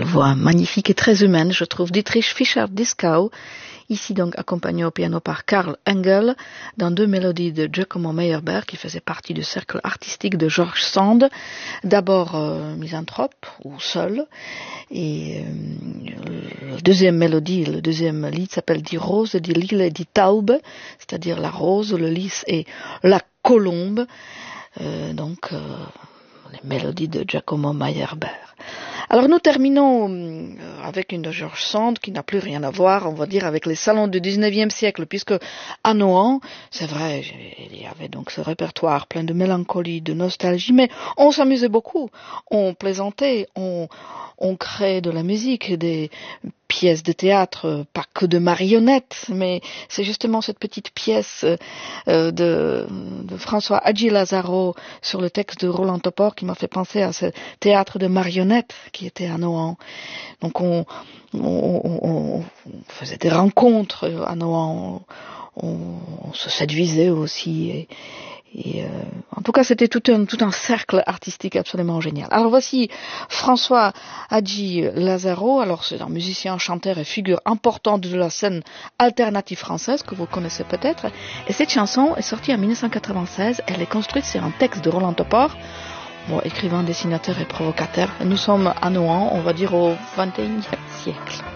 voix magnifique et très humaine, je trouve, Dietrich Fischer-Dieskau, ici donc accompagné au piano par Karl Engel, dans deux mélodies de Giacomo Meyerbeer, qui faisait partie du cercle artistique de George Sand, d'abord misanthrope, ou seul, et la deuxième mélodie, le deuxième lied s'appelle Die Rose, die Lille, die Taube, c'est-à-dire la rose, le lys et la colombe, les mélodies de Giacomo Meyerbeer. Alors nous terminons avec une de George Sand qui n'a plus rien à voir, on va dire, avec les salons du 19e siècle, puisque à Nohant, c'est vrai, il y avait donc ce répertoire plein de mélancolie, de nostalgie, mais on s'amusait beaucoup, on plaisantait, on crée de la musique, des pièces de théâtre, pas que de marionnettes, mais c'est justement cette petite pièce de François Hadji Lazaro sur le texte de Roland Topor qui m'a fait penser à ce théâtre de marionnettes qui était à Nohant. Donc on faisait des rencontres à Nohant, on se séduisait aussi et en tout cas, c'était tout un cercle artistique absolument génial. Alors voici François Hadji Lazaro. Alors c'est un musicien, chanteur et figure importante de la scène alternative française que vous connaissez peut-être. Et cette chanson est sortie en 1996. Elle est construite sur un texte de Roland Topor, écrivain, dessinateur et provocateur. Nous sommes à Nohant, on va dire au XXIe siècle.